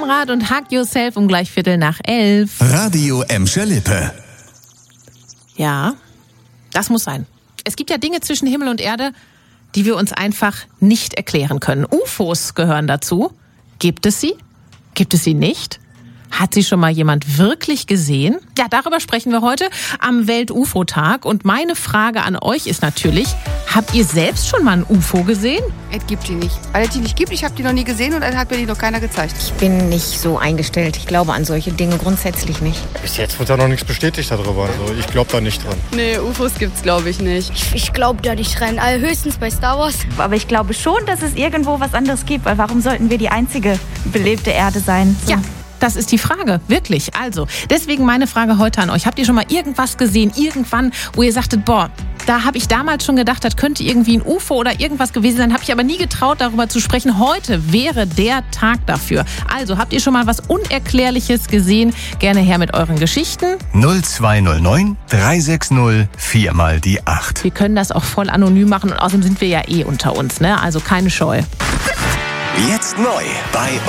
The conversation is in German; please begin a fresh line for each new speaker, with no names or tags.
Konrad und Hug Yourself um gleich 11:15.
Radio Emscher Lippe.
Ja, das muss sein. Es gibt ja Dinge zwischen Himmel und Erde, die wir uns einfach nicht erklären können. UFOs gehören dazu. Gibt es sie? Gibt es sie nicht? Hat sie schon mal jemand wirklich gesehen? Ja, darüber sprechen wir heute am Welt-UFO-Tag. Und meine Frage an euch ist natürlich, habt ihr selbst schon mal ein UFO gesehen?
Es gibt die nicht. Weil es die nicht gibt, ich habe die noch nie gesehen und dann hat mir die noch keiner gezeigt.
Ich bin nicht so eingestellt. Ich glaube an solche Dinge grundsätzlich nicht.
Bis jetzt wird da noch nichts bestätigt darüber. Also ich glaube da nicht dran.
Nee, UFOs gibt's glaube ich nicht.
Ich glaube da nicht dran. Höchstens bei Star Wars.
Aber ich glaube schon, dass es irgendwo was anderes gibt. Weil warum sollten wir die einzige belebte Erde sein? So.
Ja. Das ist die Frage, wirklich. Also, deswegen meine Frage heute an euch. Habt ihr schon mal irgendwas gesehen, irgendwann, wo ihr sagtet, boah, da habe ich damals schon gedacht, das könnte irgendwie ein UFO oder irgendwas gewesen sein, habe ich aber nie getraut, darüber zu sprechen. Heute wäre der Tag dafür. Also, habt ihr schon mal was Unerklärliches gesehen? Gerne her mit euren Geschichten.
0209 360 4x8.
Wir können das auch voll anonym machen und außerdem sind wir ja unter uns, ne? Also keine Scheu.
Jetzt neu bei